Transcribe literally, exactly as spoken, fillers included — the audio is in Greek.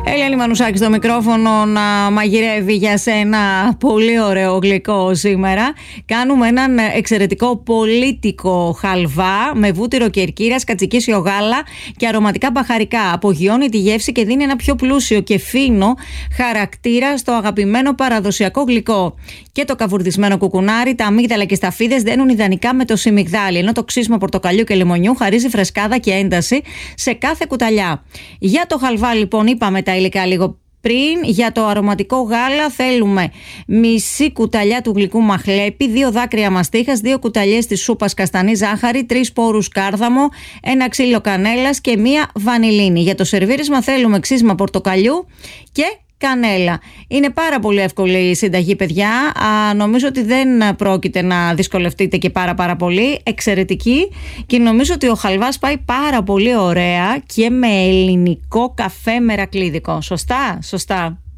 Ελένη Μανουσάκη στο μικρόφωνο να μαγειρεύει για σένα πολύ ωραίο γλυκό σήμερα. Κάνουμε έναν εξαιρετικό πολύτικο χαλβά με βούτυρο κερκύρας, κατσικίσιο γάλα και αρωματικά μπαχαρικά. Απογειώνει τη γεύση και δίνει ένα πιο πλούσιο και φίνο χαρακτήρα στο αγαπημένο παραδοσιακό γλυκό. Και το καβουρδισμένο κουκουνάρι, τα αμύγδαλα και σταφίδες δένουν ιδανικά με το σιμιγδάλι, ενώ το ξύσμα πορτοκαλιού και λεμονιού χαρίζει φρεσκάδα και ένταση σε κάθε κουταλιά. Για το χαλβά, λοιπόν, είπαμε τα υλικά λίγο πριν. Για το αρωματικό γάλα θέλουμε μισή κουταλιά του γλυκού μαχλέπι, δύο δάκρυα μαστίχας, δύο κουταλιές της σούπας καστανή ζάχαρη, τρεις σπόρους κάρδαμο, ένα ξύλο κανέλας και μία βανιλίνη. Για το σερβίρισμα θέλουμε ξύσμα πορτοκαλιού και κανέλα. Είναι πάρα πολύ εύκολη η συνταγή, παιδιά. Α, νομίζω ότι δεν πρόκειται να δυσκολευτείτε και πάρα πάρα πολύ. Εξαιρετική, και νομίζω ότι ο χαλβάς πάει πάρα πολύ ωραία και με ελληνικό καφέ μερακλίδικο. Σωστά, σωστά.